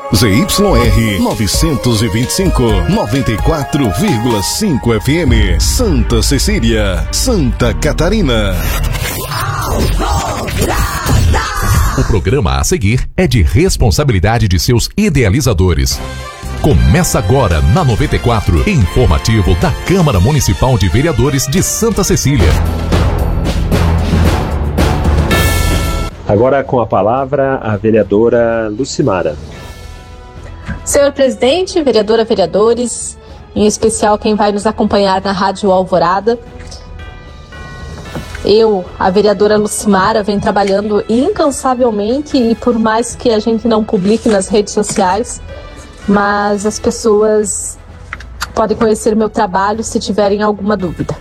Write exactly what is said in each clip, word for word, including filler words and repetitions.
Z Y R novecentos e vinte e cinco, noventa e quatro vírgula cinco F M, Santa Cecília, Santa Catarina. O programa a seguir é de responsabilidade de seus idealizadores. Começa agora na noventa e quatro, informativo da Câmara Municipal de Vereadores de Santa Cecília. Agora com a palavra a vereadora Lucimara. Senhor presidente, vereadora, vereadores, em especial quem vai nos acompanhar na Rádio Alvorada. Eu, a vereadora Lucimara, venho trabalhando incansavelmente e por mais que a gente não publique nas redes sociais, mas as pessoas podem conhecer meu trabalho se tiverem alguma dúvida.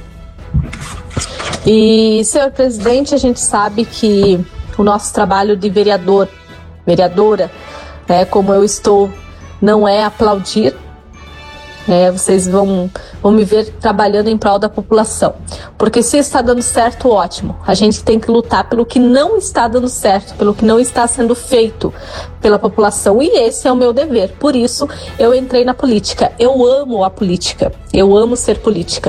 E, senhor presidente, a gente sabe que o nosso trabalho de vereador, vereadora, né, como eu estou, não é aplaudir. É, vocês vão, vão me ver trabalhando em prol da população. Porque se está dando certo, ótimo. A gente tem que lutar pelo que não está dando certo, pelo que não está sendo feito pela população. E esse é o meu dever. Por isso, eu entrei na política. Eu amo a política. Eu amo ser política.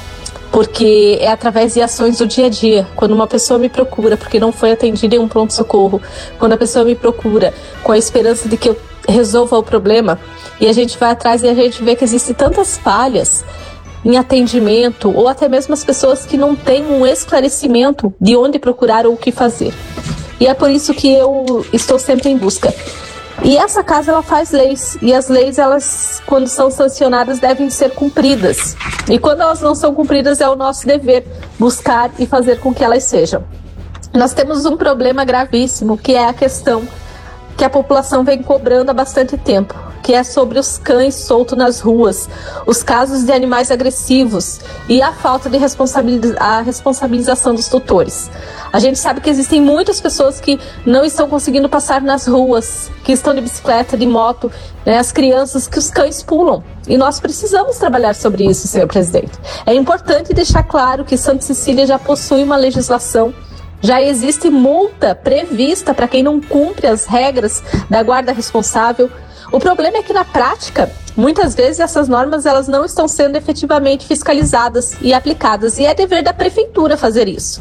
Porque é através de ações do dia a dia. Quando uma pessoa me procura porque não foi atendida em um pronto-socorro, quando a pessoa me procura com a esperança de que eu resolva o problema, e a gente vai atrás e a gente vê que existem tantas falhas em atendimento, ou até mesmo as pessoas que não têm um esclarecimento de onde procurar ou o que fazer. E é por isso que eu estou sempre em busca. E essa casa, ela faz leis, e as leis, elas, quando são sancionadas, devem ser cumpridas. E quando elas não são cumpridas, é o nosso dever buscar e fazer com que elas sejam. Nós temos um problema gravíssimo, que é a questão que a população vem cobrando há bastante tempo, que é sobre os cães soltos nas ruas, os casos de animais agressivos e a falta de responsabiliza- a responsabilização dos tutores. A gente sabe que existem muitas pessoas que não estão conseguindo passar nas ruas, que estão de bicicleta, de moto, né, as crianças, que os cães pulam. E nós precisamos trabalhar sobre isso, senhor presidente. É importante deixar claro que Santa Cecília já possui uma legislação. Já existe multa prevista para quem não cumpre as regras da guarda responsável. O problema é que na prática, muitas vezes essas normas elas não estão sendo efetivamente fiscalizadas e aplicadas. E é dever da prefeitura fazer isso.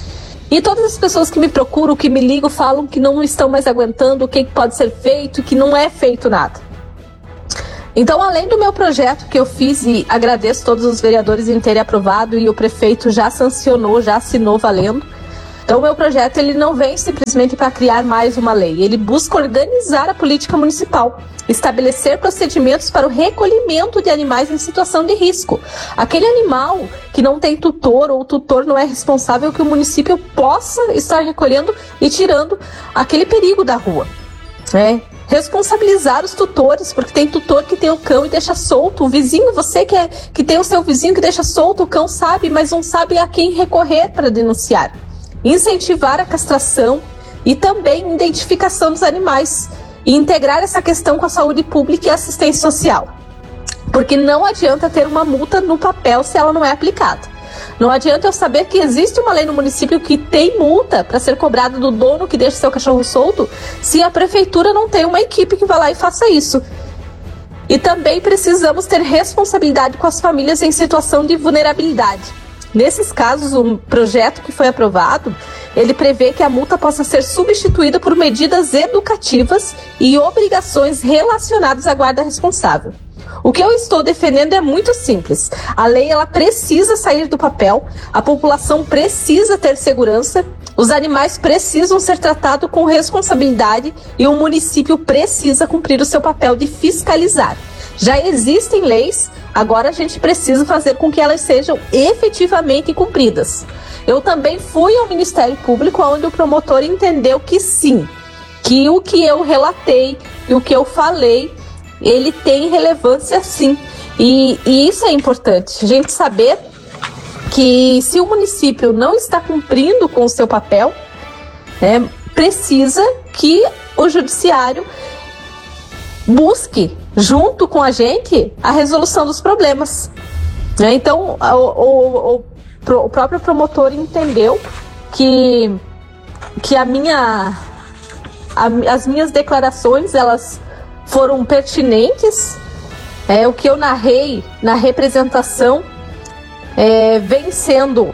E todas as pessoas que me procuram, que me ligam, falam que não estão mais aguentando, o que pode ser feito, que não é feito nada. Então, além do meu projeto que eu fiz, e agradeço todos os vereadores em terem aprovado, e o prefeito já sancionou, já assinou valendo. Então, o meu projeto ele não vem simplesmente para criar mais uma lei. Ele busca organizar a política municipal, estabelecer procedimentos para o recolhimento de animais em situação de risco. Aquele animal que não tem tutor ou o tutor não é responsável, que o município possa estar recolhendo e tirando aquele perigo da rua. É. Responsabilizar os tutores, porque tem tutor que tem o cão e deixa solto. O vizinho, você que, é, que tem o seu vizinho que deixa solto, o cão sabe, mas não sabe a quem recorrer para denunciar. Incentivar a castração e também identificação dos animais e integrar essa questão com a saúde pública e assistência social. Porque não adianta ter uma multa no papel se ela não é aplicada. Não adianta eu saber que existe uma lei no município que tem multa para ser cobrada do dono que deixa seu cachorro solto, se a prefeitura não tem uma equipe que vá lá e faça isso. E também precisamos ter responsabilidade com as famílias em situação de vulnerabilidade. Nesses casos, um projeto que foi aprovado, ele prevê que a multa possa ser substituída por medidas educativas e obrigações relacionadas à guarda responsável. O que eu estou defendendo é muito simples. A lei ela precisa sair do papel, a população precisa ter segurança, os animais precisam ser tratados com responsabilidade e o município precisa cumprir o seu papel de fiscalizar. Já existem leis, agora a gente precisa fazer com que elas sejam efetivamente cumpridas. Eu também fui ao Ministério Público, onde o promotor entendeu que sim, que o que eu relatei e o que eu falei, ele tem relevância sim. E, e isso é importante, a gente saber que se o município não está cumprindo com o seu papel, né, precisa que o judiciário busque, junto com a gente, a resolução dos problemas. Né? Então, o, o, o, o próprio promotor entendeu que, que a minha, a, as minhas declarações, elas foram pertinentes. É, o que eu narrei na representação é, vem sendo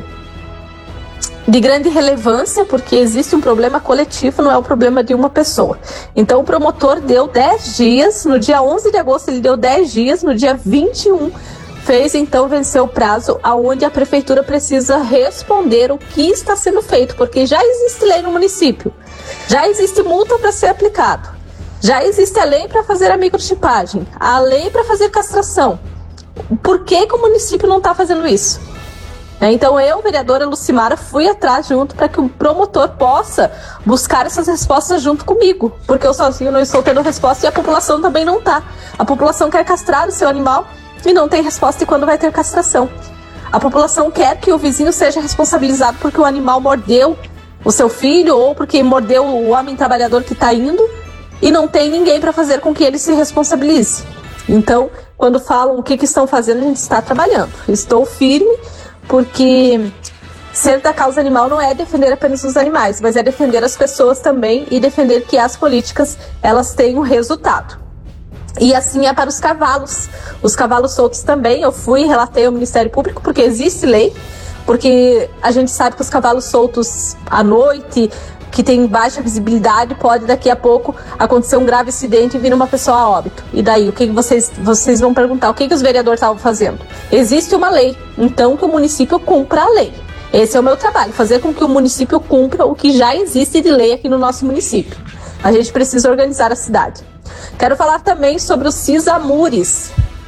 de grande relevância, porque existe um problema coletivo, não é o problema de uma pessoa. Então o promotor deu dez dias, no dia onze de agosto ele deu dez dias, no dia vinte e um fez então vencer o prazo, aonde a prefeitura precisa responder o que está sendo feito, porque já existe lei no município, já existe multa para ser aplicado, já existe a lei para fazer a microchipagem, a lei para fazer castração. Por que que o município não está fazendo isso? Então eu, vereadora Lucimara, fui atrás junto para que o promotor possa buscar essas respostas junto comigo, porque eu sozinho não estou tendo resposta e a população também não está. A população quer castrar o seu animal e não tem resposta de quando vai ter castração. A população quer que o vizinho seja responsabilizado porque o animal mordeu o seu filho ou porque mordeu o homem trabalhador que está indo e não tem ninguém para fazer com que ele se responsabilize. Então, quando falam o que, que estão fazendo, a gente está trabalhando. Estou firme, porque ser da causa animal não é defender apenas os animais, mas é defender as pessoas também e defender que as políticas elas tenham resultado. E assim é para os cavalos. Os cavalos soltos também, eu fui e relatei ao Ministério Público, porque existe lei, porque a gente sabe que os cavalos soltos à noite, que tem baixa visibilidade, pode daqui a pouco acontecer um grave acidente e vir uma pessoa a óbito. E daí, o que vocês, vocês vão perguntar? O que, que os vereadores estavam fazendo? Existe uma lei, então que o município cumpra a lei. Esse é o meu trabalho, fazer com que o município cumpra o que já existe de lei aqui no nosso município. A gente precisa organizar a cidade. Quero falar também sobre os CISAMURES.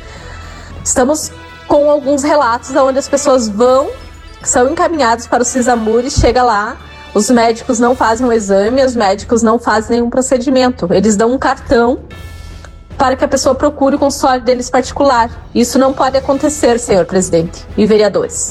Estamos com alguns relatos onde as pessoas vão, são encaminhadas para os CISAMURES, chega lá, os médicos não fazem o exame, os médicos não fazem nenhum procedimento. Eles dão um cartão para que a pessoa procure o consultório deles particular. Isso não pode acontecer, senhor presidente e vereadores.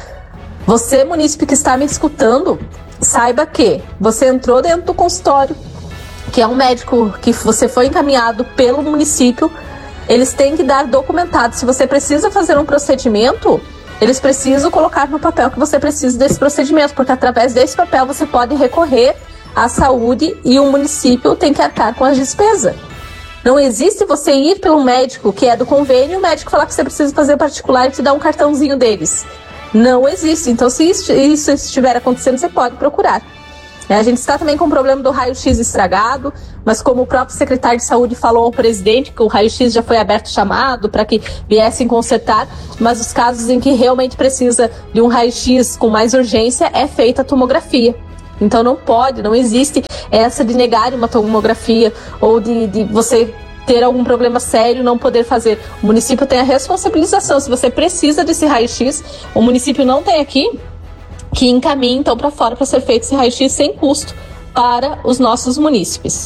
Você, munícipe que está me escutando, saiba que você entrou dentro do consultório, que é um médico que você foi encaminhado pelo município, eles têm que dar documentado. Se você precisa fazer um procedimento, eles precisam colocar no papel que você precisa desse procedimento, porque através desse papel você pode recorrer à saúde e o município tem que arcar com as despesas. Não existe você ir pelo médico que é do convênio e o médico falar que você precisa fazer particular e te dar um cartãozinho deles. Não existe. Então, se isso estiver acontecendo, você pode procurar. A gente está também com o problema do raio-x estragado, mas como o próprio secretário de saúde falou ao presidente, que o raio-x já foi aberto chamado para que viessem consertar, mas os casos em que realmente precisa de um raio-x com mais urgência é feita a tomografia. Então não pode, não existe essa de negar uma tomografia ou de, de você ter algum problema sério não poder fazer. O município tem a responsabilização. Se você precisa desse raio-x, o município não tem aqui, que encaminhe então para fora para ser feito esse raio-x sem custo para os nossos munícipes.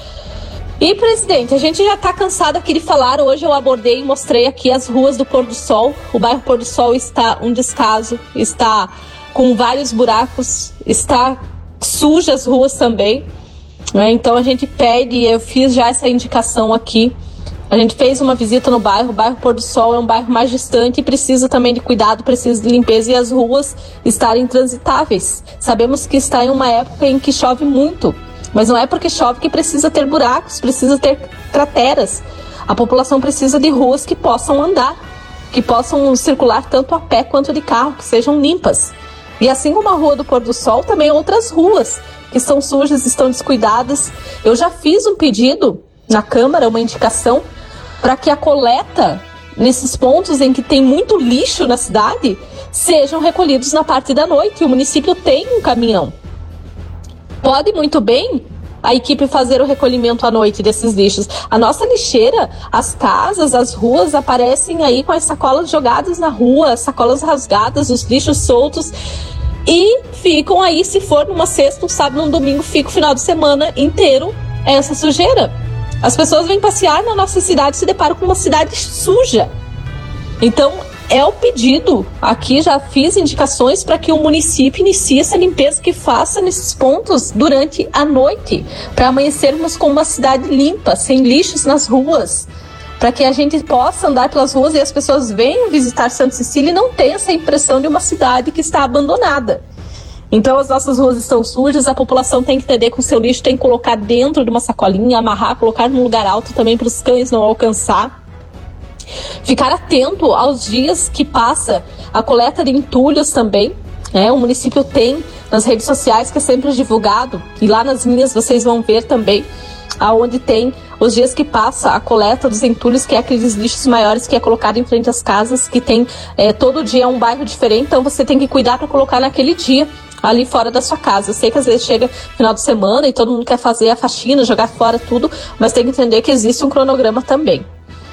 E, presidente, a gente já está cansado aqui de falar. Hoje eu abordei e mostrei aqui as ruas do Pôr do Sol. O bairro Pôr do Sol está um descaso, está com vários buracos, está suja as ruas também, né? Então a gente pede, eu fiz já essa indicação aqui. A gente fez uma visita no bairro, o bairro Pôr do Sol é um bairro mais distante e precisa também de cuidado, precisa de limpeza e as ruas estarem transitáveis. Sabemos que está em uma época em que chove muito, mas não é porque chove que precisa ter buracos, precisa ter crateras. A população precisa de ruas que possam andar, que possam circular tanto a pé quanto de carro, que sejam limpas. E assim como a Rua do Pôr do Sol, também outras ruas que estão sujas, estão descuidadas. Eu já fiz um pedido na Câmara, uma indicação, para que a coleta nesses pontos em que tem muito lixo na cidade sejam recolhidos na parte da noite. E o município tem um caminhão. Pode muito bem a equipe fazer o recolhimento à noite desses lixos. A nossa lixeira, as casas, as ruas aparecem aí com as sacolas jogadas na rua, as sacolas rasgadas, os lixos soltos e ficam aí, se for numa sexta, um sábado, um domingo, fica o final de semana inteiro essa sujeira. As pessoas vêm passear na nossa cidade e se deparam com uma cidade suja. Então, é o pedido. Aqui já fiz indicações para que o município inicie essa limpeza, que faça nesses pontos durante a noite, para amanhecermos com uma cidade limpa, sem lixos nas ruas, para que a gente possa andar pelas ruas e as pessoas venham visitar Santa Cecília e não tenham essa impressão de uma cidade que está abandonada. Então as nossas ruas estão sujas, a população tem que entender que o seu lixo tem que colocar dentro de uma sacolinha, amarrar, colocar num lugar alto também para os cães não alcançar. Ficar atento aos dias que passa a coleta de entulhos também. É, o município tem nas redes sociais, que é sempre divulgado, e lá nas minhas vocês vão ver também, aonde tem os dias que passa a coleta dos entulhos, que é aqueles lixos maiores que é colocado em frente às casas, que tem é, todo dia um bairro diferente, então você tem que cuidar para colocar naquele dia ali fora da sua casa. Eu sei que às vezes chega final de semana e todo mundo quer fazer a faxina, jogar fora tudo, mas tem que entender que existe um cronograma também.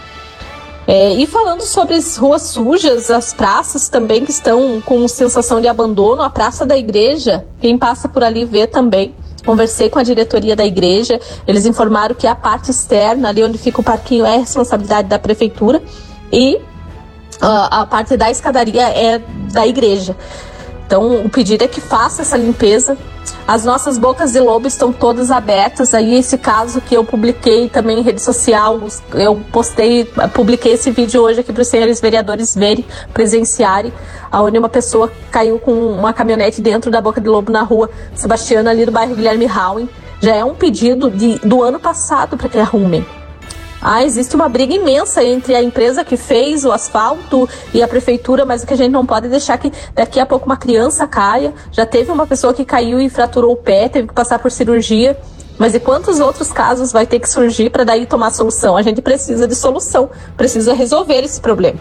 É, e falando sobre as ruas sujas, as praças também que estão com sensação de abandono, a praça da igreja, quem passa por ali vê também. Conversei com a diretoria da igreja, eles informaram que a parte externa, ali onde fica o parquinho, é responsabilidade da prefeitura e uh, a parte da escadaria é da igreja. Então, o pedido é que faça essa limpeza. As nossas bocas de lobo estão todas abertas. Aí, esse caso que eu publiquei também em rede social, eu postei, publiquei esse vídeo hoje aqui para os senhores vereadores verem, presenciarem, onde uma pessoa caiu com uma caminhonete dentro da boca de lobo na rua Sebastiana, ali do bairro Guilherme Rauen. Já é um pedido de, do ano passado para que arrumem. Ah, existe uma briga imensa entre a empresa que fez o asfalto e a prefeitura, mas o que a gente não pode deixar que daqui a pouco uma criança caia. Já teve uma pessoa que caiu e fraturou o pé, teve que passar por cirurgia. Mas e quantos outros casos vai ter que surgir para daí tomar solução? A gente precisa de solução, precisa resolver esse problema.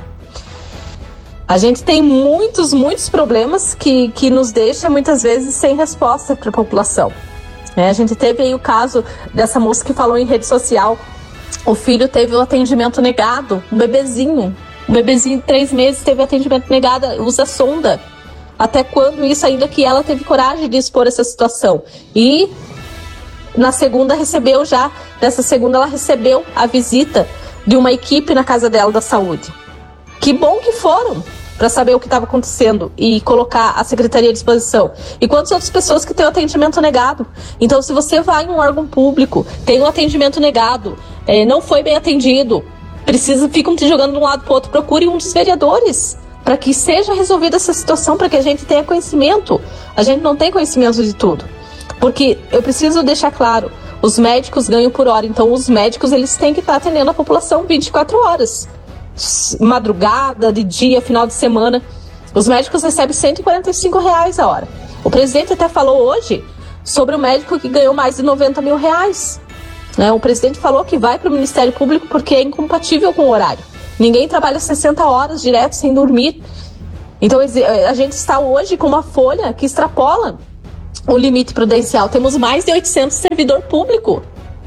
A gente tem muitos, muitos problemas que, que nos deixam muitas vezes sem resposta para a população. É, a gente teve aí o caso dessa moça que falou em rede social. O filho teve o atendimento negado, um bebezinho, um bebezinho de três meses teve atendimento negado, usa sonda. Até quando isso, ainda que ela teve coragem de expor essa situação. E na segunda recebeu já, nessa segunda ela recebeu a visita de uma equipe na casa dela da saúde. Que bom que foram para saber o que estava acontecendo e colocar a secretaria à disposição. E quantas outras pessoas que têm o atendimento negado? Então, se você vai em um órgão público, tem um atendimento negado, é, não foi bem atendido, precisa, ficam te jogando de um lado para o outro, procure um dos vereadores para que seja resolvida essa situação, para que a gente tenha conhecimento. A gente não tem conhecimento de tudo. Porque eu preciso deixar claro, os médicos ganham por hora, então os médicos eles têm que estar atendendo a população vinte e quatro horas. Madrugada, de dia, final de semana. Os médicos recebem cento e quarenta e cinco reais a hora. O presidente até falou hoje sobre o médico que ganhou mais de noventa mil reais. Né? O presidente falou que vai para o Ministério Público porque é incompatível com o horário. Ninguém trabalha sessenta horas direto sem dormir. Então a gente está hoje com uma folha que extrapola o limite prudencial. Temos mais de oitocentos servidor público.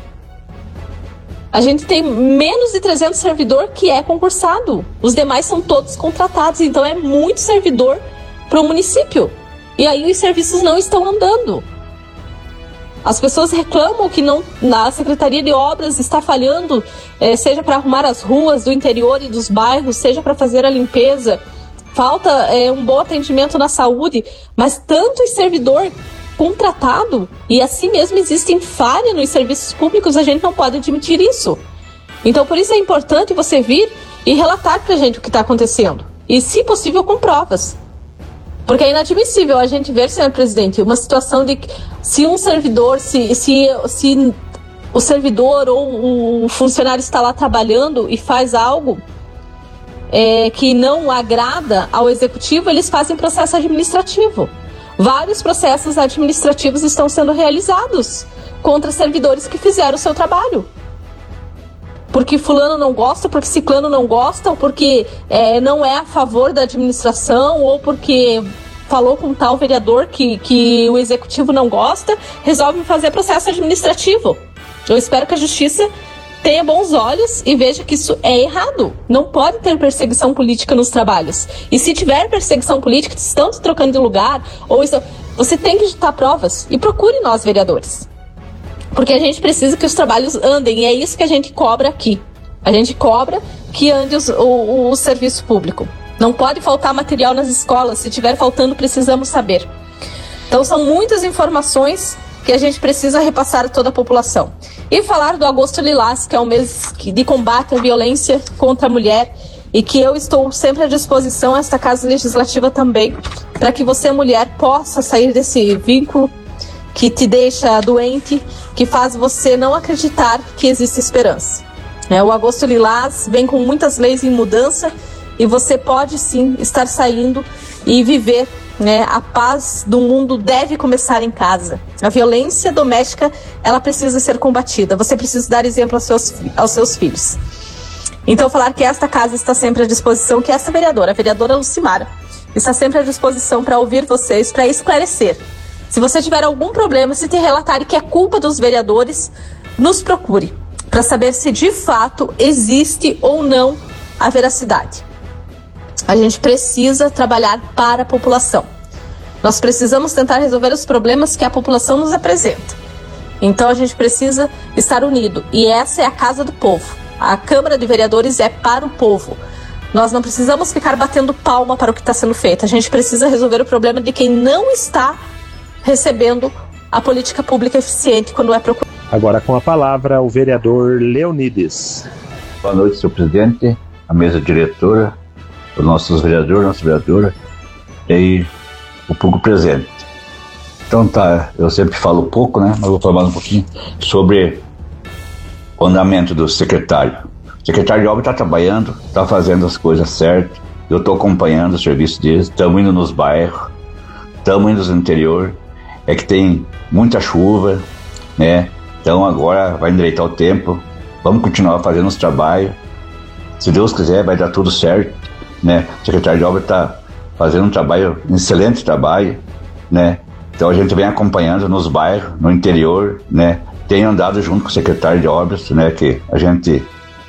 A gente tem menos de trezentos servidor que é concursado. Os demais são todos contratados. Então é muito servidor para o município. E aí os serviços não estão andando. As pessoas reclamam que não, na Secretaria de Obras está falhando, é, seja para arrumar as ruas do interior e dos bairros, seja para fazer a limpeza. Falta é, um bom atendimento na saúde, mas tanto servidor contratado, e assim mesmo existem falhas nos serviços públicos, a gente não pode admitir isso. Então, por isso é importante você vir e relatar para a gente o que está acontecendo. E, se possível, com provas. Porque é inadmissível a gente ver, senhor presidente, uma situação de que se um servidor, se, se, se o servidor ou o funcionário está lá trabalhando e faz algo é, que não agrada ao executivo, eles fazem processo administrativo. Vários processos administrativos estão sendo realizados contra servidores que fizeram o seu trabalho. Porque fulano não gosta, porque ciclano não gosta, ou porque é, não é a favor da administração, ou porque falou com tal vereador que, que o executivo não gosta, resolve fazer processo administrativo. Eu espero que a justiça tenha bons olhos e veja que isso é errado. Não pode ter perseguição política nos trabalhos. E se tiver perseguição política, estão se trocando de lugar, ou estão... você tem que juntar provas e procure nós, vereadores. Porque a gente precisa que os trabalhos andem, e é isso que a gente cobra aqui. A gente cobra que ande os, o, o serviço público. Não pode faltar material nas escolas. Se tiver faltando, precisamos saber. Então, são muitas informações que a gente precisa repassar a toda a população. E falar do Agosto Lilás, que é o mês de combate à violência contra a mulher, e que eu estou sempre à disposição, esta Casa Legislativa também, para que você, mulher, possa sair desse vínculo que te deixa doente, que faz você não acreditar que existe esperança. É, o Agosto Lilás vem com muitas leis em mudança e você pode sim estar saindo e viver, né? A paz do mundo deve começar em casa. A violência doméstica, ela precisa ser combatida. Você precisa dar exemplo aos seus, aos seus filhos. Então, falar que esta casa está sempre à disposição, que essa vereadora, a vereadora Lucimara, está sempre à disposição para ouvir vocês, para esclarecer. Se você tiver algum problema, se te relatar que é culpa dos vereadores, nos procure, para saber se de fato existe ou não a veracidade. A gente precisa trabalhar para a população. Nós precisamos tentar resolver os problemas que a população nos apresenta. Então a gente precisa estar unido. E essa é a casa do povo. A Câmara de Vereadores é para o povo. Nós não precisamos ficar batendo palma para o que está sendo feito. A gente precisa resolver o problema de quem não está recebendo a política pública eficiente quando é procurado. Agora com a palavra o vereador Leonides. Boa noite, senhor presidente, a mesa diretora, os nossos vereadores, nossa vereadora e o público presente. Então tá, eu sempre falo pouco, né, mas vou falar mais um pouquinho sobre o andamento do secretário. O secretário de obra está trabalhando, está fazendo as coisas certas, eu estou acompanhando o serviço deles, estamos indo nos bairros, estamos indo no interior, é que tem muita chuva, né, então agora vai endireitar o tempo, vamos continuar fazendo os trabalhos, se Deus quiser vai dar tudo certo, né, o secretário de obra está fazendo um trabalho, um excelente trabalho, né, então a gente vem acompanhando nos bairros, no interior, né, tem andado junto com o secretário de obras, né, que a gente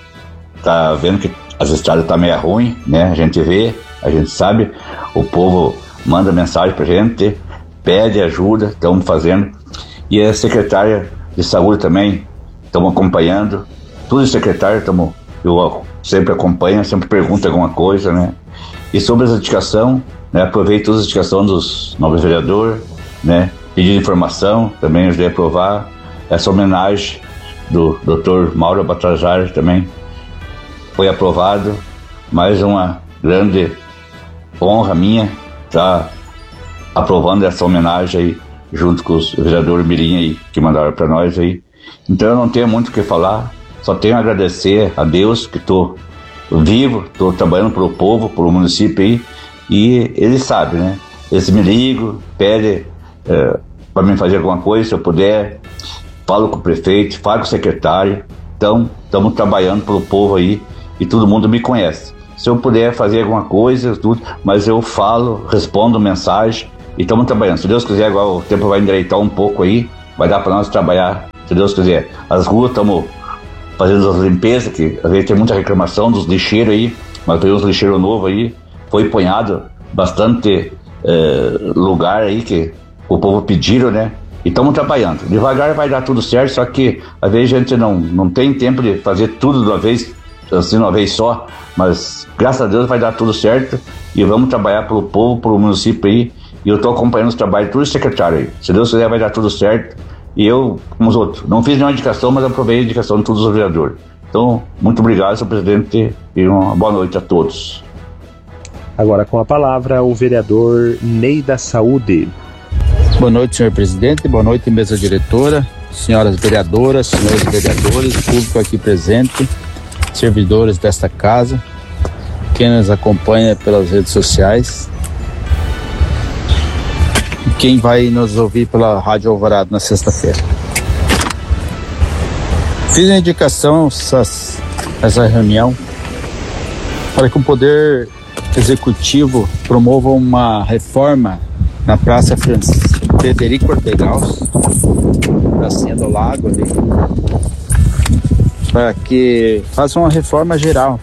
tá vendo que as estradas tá meio ruim, né, a gente vê, a gente sabe, o povo manda mensagem pra gente, pede ajuda, estamos fazendo, e a secretária de saúde também, estamos acompanhando, todos os secretários, estamos, eu sempre acompanho, sempre pergunto alguma coisa, né, e sobre as indicações, né, aproveito todas as indicações dos novos vereadores, né, pedi informação, também ajudei a aprovar, essa homenagem do doutor Mauro Batrajar também foi aprovado, mais uma grande honra minha estar aprovando essa homenagem aí, junto com os vereadores Mirim aí, que mandaram para nós aí. Então eu não tenho muito o que falar, só tenho a agradecer a Deus que estou vivo, estou trabalhando para o povo, para o município aí, e eles sabem, né? Eles me ligam, pedem é, para mim fazer alguma coisa, se eu puder, falo com o prefeito, falo com o secretário, então estamos trabalhando para o povo aí, e todo mundo me conhece. Se eu puder fazer alguma coisa, tudo, mas eu falo, respondo mensagem, e estamos trabalhando. Se Deus quiser, agora o tempo vai endireitar um pouco aí, vai dar para nós trabalhar, se Deus quiser. As ruas estamos fazendo as limpezas, que às vezes tem muita reclamação dos lixeiros aí, mas tem uns lixeiros novos aí, foi ponhado bastante eh, lugar aí que o povo pediram, né? E estamos trabalhando. Devagar vai dar tudo certo, só que às vezes a gente não, não tem tempo de fazer tudo de uma vez, assim, de uma vez só, mas graças a Deus vai dar tudo certo e vamos trabalhar pelo povo, pelo município aí, e eu estou acompanhando os trabalhos de todos os secretários aí. Se Deus quiser vai dar tudo certo, e eu, como os outros, não fiz nenhuma indicação, mas aprovei a indicação de todos os vereadores. Então, muito obrigado, senhor presidente, e uma boa noite a todos. Agora com a palavra o vereador Ney da Saúde. Boa noite, senhor presidente, boa noite, mesa diretora, senhoras vereadoras, senhores vereadores, público aqui presente, servidores desta casa, quem nos acompanha pelas redes sociais, e quem vai nos ouvir pela Rádio Alvorada na sexta-feira. Fiz a indicação essas, essa reunião para que o Poder Executivo promova uma reforma na Praça Frederico Ortegaus, pracinha do Lago ali, para que faça uma reforma geral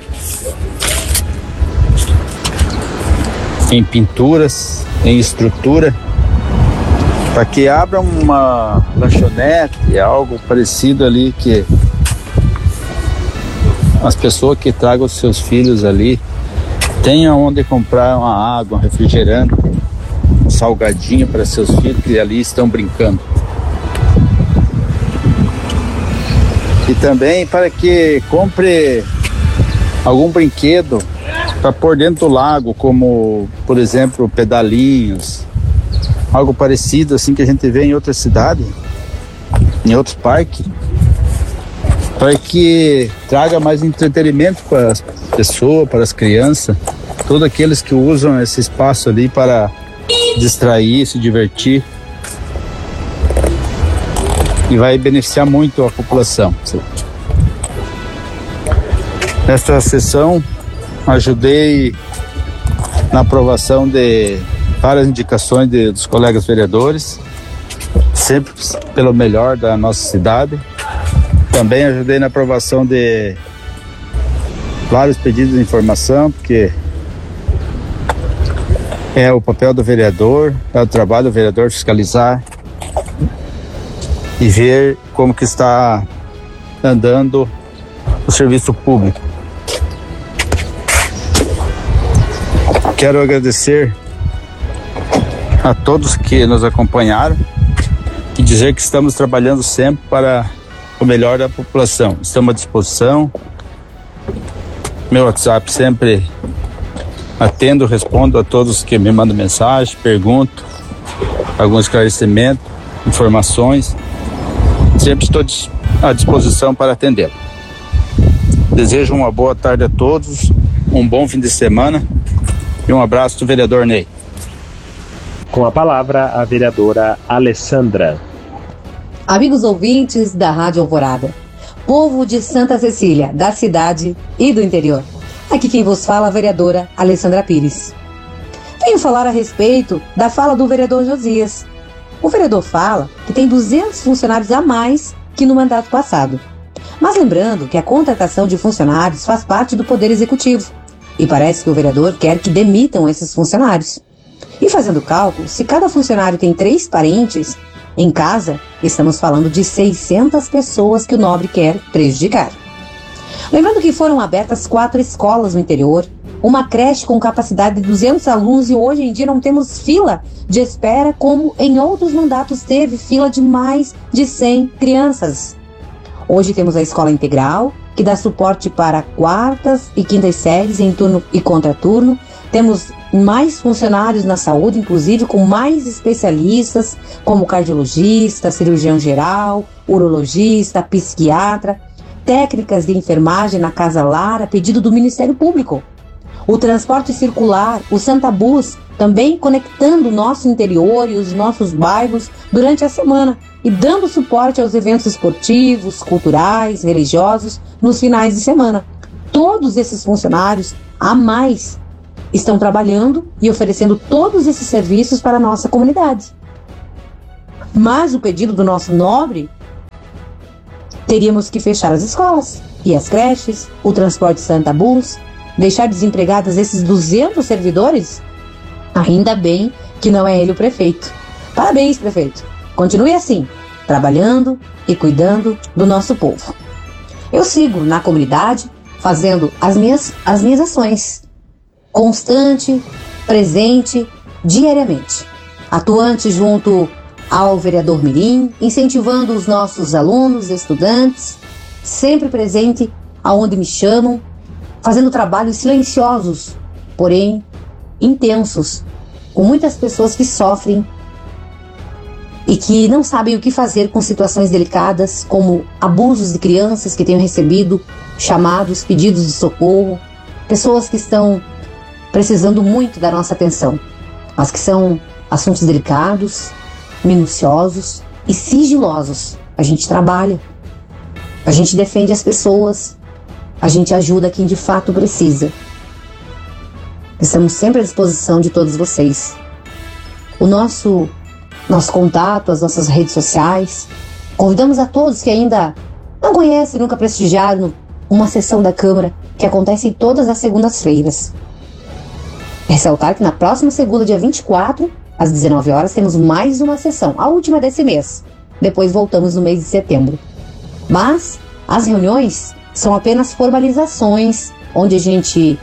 em pinturas, em estrutura, para que abra uma lanchonete, algo parecido ali, que as pessoas que tragam os seus filhos ali tenham onde comprar uma água, um refrigerante, um salgadinho para seus filhos que ali estão brincando. E também para que compre algum brinquedo para pôr dentro do lago, como, por exemplo, pedalinhos, algo parecido assim que a gente vê em outras cidades, em outros parques, para que traga mais entretenimento para as pessoas, para as crianças, todos aqueles que usam esse espaço ali para distrair, se divertir, e vai beneficiar muito a população. Nesta sessão, ajudei na aprovação de várias indicações de, dos colegas vereadores, sempre pelo melhor da nossa cidade. Também ajudei na aprovação de vários pedidos de informação, porque é o papel do vereador, é o trabalho do vereador fiscalizar e ver como que está andando o serviço público. Quero agradecer a todos que nos acompanharam e dizer que estamos trabalhando sempre para o melhor da população. Estamos à disposição. Meu WhatsApp sempre atendo, respondo a todos que me mandam mensagem, pergunto, algum esclarecimento, informações. Sempre estou à disposição para atendê-lo. Desejo uma boa tarde a todos, um bom fim de semana e um abraço do vereador Ney. Com a palavra, a vereadora Alessandra. Amigos ouvintes da Rádio Alvorada, povo de Santa Cecília, da cidade e do interior. Aqui quem vos fala é a vereadora Alessandra Pires. Venho falar a respeito da fala do vereador Josias. O vereador fala que tem duzentos funcionários a mais que no mandato passado. Mas lembrando que a contratação de funcionários faz parte do Poder Executivo. E parece que o vereador quer que demitam esses funcionários. E fazendo cálculo, se cada funcionário tem três parentes em casa, estamos falando de seiscentas pessoas que o nobre quer prejudicar. Lembrando que foram abertas quatro escolas no interior, uma creche com capacidade de duzentos alunos e hoje em dia não temos fila de espera como em outros mandatos teve fila de mais de cem crianças. Hoje temos a escola integral, que dá suporte para quartas e quintas séries em turno e contraturno. Temos mais funcionários na saúde, inclusive com mais especialistas, como cardiologista, cirurgião geral, urologista, psiquiatra, técnicas de enfermagem na Casa Lar, a pedido do Ministério Público. O transporte circular, o Santa Bus, também conectando o nosso interior e os nossos bairros durante a semana e dando suporte aos eventos esportivos, culturais, religiosos nos finais de semana. Todos esses funcionários a mais estão trabalhando e oferecendo todos esses serviços para a nossa comunidade. Mas o pedido do nosso nobre, teríamos que fechar as escolas e as creches, o transporte Santa Bus, deixar desempregados esses duzentos servidores? Ainda bem que não é ele o prefeito. Parabéns, prefeito. Continue assim, trabalhando e cuidando do nosso povo. Eu sigo na comunidade fazendo as minhas, as minhas ações. Constante, presente, diariamente. Atuante junto ao vereador Mirim, incentivando os nossos alunos, estudantes, sempre presente aonde me chamam, fazendo trabalhos silenciosos, porém intensos, com muitas pessoas que sofrem e que não sabem o que fazer com situações delicadas, como abusos de crianças que tenham recebido chamados, pedidos de socorro, pessoas que estão precisando muito da nossa atenção, mas que são assuntos delicados, minuciosos e sigilosos. A gente trabalha, a gente defende as pessoas, a gente ajuda quem de fato precisa. Estamos sempre à disposição de todos vocês. O nosso, nosso contato, as nossas redes sociais. Convidamos a todos que ainda não conhecem, nunca prestigiaram uma sessão da Câmara que acontece todas as segundas-feiras. Ressaltar que na próxima segunda, dia vinte e quatro, às dezenove horas, temos mais uma sessão, a última desse mês. Depois voltamos no mês de setembro. Mas as reuniões são apenas formalizações, onde a gente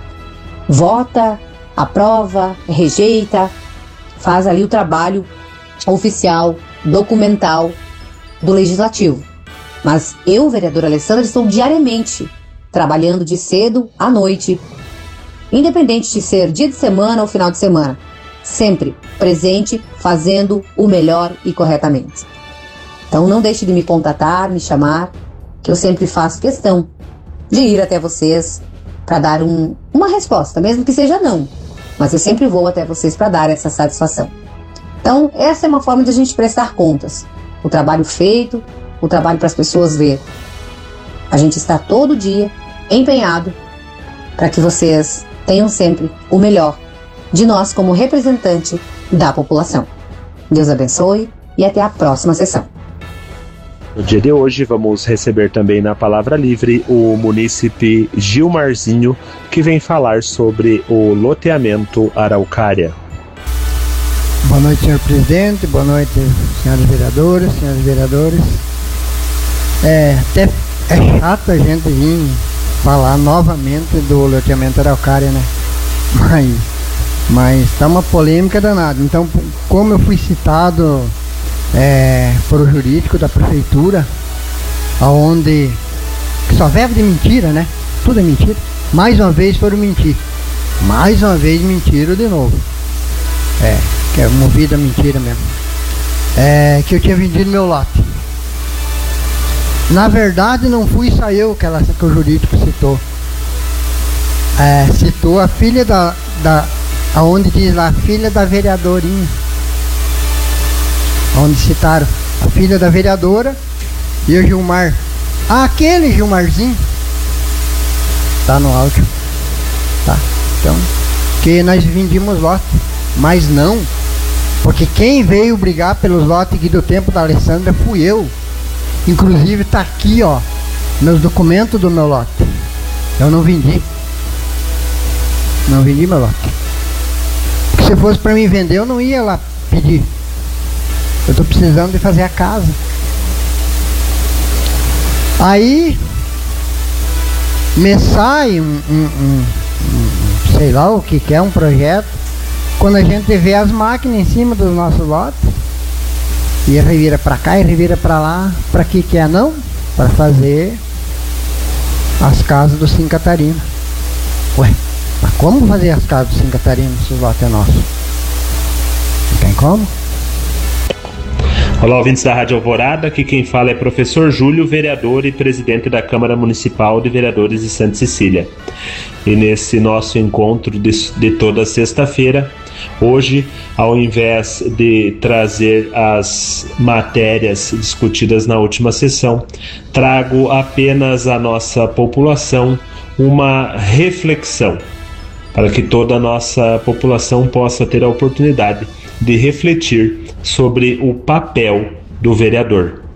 vota, aprova, rejeita, faz ali o trabalho oficial, documental do Legislativo. Mas eu, vereadora Alessandra, estou diariamente trabalhando de cedo à noite, independente de ser dia de semana ou final de semana, sempre presente, fazendo o melhor e corretamente. Então não deixe de me contatar, me chamar, que eu sempre faço questão de ir até vocês para dar um, uma resposta, mesmo que seja não, mas eu sempre vou até vocês para dar essa satisfação. Então essa é uma forma de a gente prestar contas, o trabalho feito, o trabalho para as pessoas ver. A gente está todo dia empenhado para que vocês tenham sempre o melhor de nós como representante da população. Deus abençoe e até a próxima sessão. No dia de hoje vamos receber também na Palavra Livre o munícipe Gilmarzinho, que vem falar sobre o loteamento Araucária. Boa noite, senhor presidente, boa noite, senhores vereadores, senhores vereadores. É, até é chato a gente vir falar novamente do loteamento Araucária, né? Mas, mas tá uma polêmica danada. Então, como eu fui citado é, por o jurídico da prefeitura, aonde que só vive de mentira, né? Tudo é mentira. Mais uma vez foram mentir. Mais uma vez mentiram de novo. É, que é movida a mentira mesmo. É, que eu tinha vendido meu lote. Na verdade não fui só eu que, ela, que o jurídico citou. É, citou a filha da, da aonde diz lá, a filha da vereadorinha, onde citaram a filha da vereadora e o Gilmar. Ah, aquele Gilmarzinho tá no áudio, tá? Então, que nós vendimos lote, mas não, porque quem veio brigar pelos lotes aqui do tempo da Alessandra fui eu. Inclusive tá aqui, ó, meus documentos do meu lote. Eu não vendi. Não vendi meu lote. Porque se fosse para mim vender, eu não ia lá pedir. Eu tô precisando de fazer a casa. Aí me sai um, um, um, um sei lá o que que é, um projeto. Quando a gente vê as máquinas em cima dos nossos lotes, e revira para cá e revira para lá, para que que é não? Para fazer as casas do Sim Catarina. Ué, mas como fazer as casas do Sim Catarina se o lote é nosso? Não tem como? Olá, ouvintes da Rádio Alvorada, aqui quem fala é professor Júlio, vereador e presidente da Câmara Municipal de Vereadores de Santa Cecília. E nesse nosso encontro de, de toda sexta-feira, hoje, ao invés de trazer as matérias discutidas na última sessão, trago apenas à nossa população uma reflexão, para que toda a nossa população possa ter a oportunidade de refletir sobre o papel do vereador.